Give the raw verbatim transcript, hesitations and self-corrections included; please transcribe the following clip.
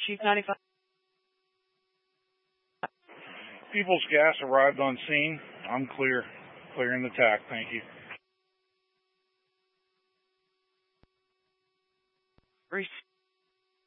Chief ninety-five. People's Gas arrived on scene. I'm clear. Clearing the tack. Thank you. Receive.